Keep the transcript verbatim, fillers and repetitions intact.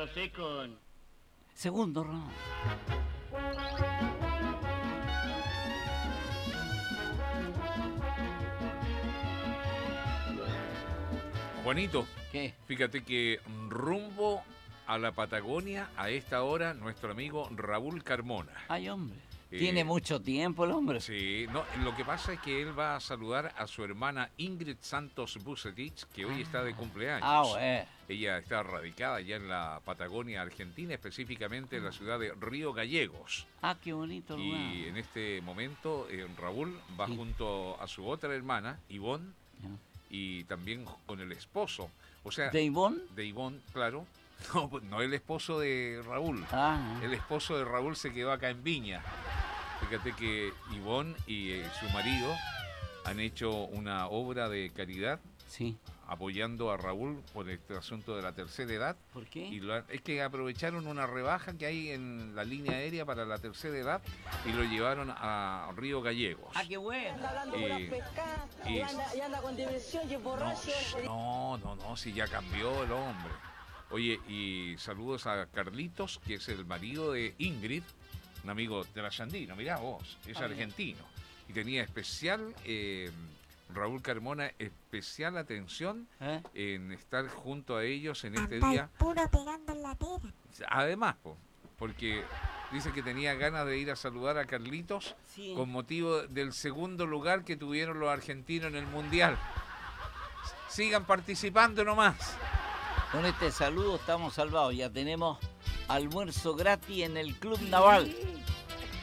sé con... Segundo round. Juanito, ¿Qué? fíjate que rumbo a la Patagonia, a esta hora, nuestro amigo Raúl Carmona. Ay, hombre. Eh, Tiene mucho tiempo el hombre. Sí, no, lo que pasa es que él va a saludar a su hermana Ingrid Santos Bucetich, que hoy está de cumpleaños. Ah, bueno. Ella está radicada ya en la Patagonia Argentina, específicamente en la ciudad de Río Gallegos. Ah, qué bonito lugar. Y en este momento eh, Raúl va Sí. junto a su otra hermana, Ivonne, Ya. y también con el esposo. O sea, ¿De Ivonne? de Ivonne, claro. No, no el esposo de Raúl. Ah, El esposo de Raúl se quedó acá en Viña. Fíjate que Ivonne y eh, su marido han hecho una obra de caridad sí. apoyando a Raúl por este asunto de la tercera edad. ¿Por qué? Y lo han- es que aprovecharon una rebaja que hay en la línea aérea para la tercera edad y lo llevaron a Río Gallegos. Ah, qué bueno. Anda hablando Y- puras pescadas y- y, anda, y anda con diversión y es No, borracho. sh- no, no, no, si ya cambió el hombre. Oye, y saludos a Carlitos, que es el marido de Ingrid, un amigo de la Sandino, mirá vos, es Ah, argentino. Y tenía especial, eh, Raúl Carmona, especial atención ¿Eh? en estar junto a ellos en este Anda día. el puro pegando en la tela. Además, po, porque dice que tenía ganas de ir a saludar a Carlitos Sí. con motivo del segundo lugar que tuvieron los argentinos en el Mundial. Sigan participando nomás. Con este saludo estamos salvados. Ya tenemos almuerzo gratis en el Club Naval.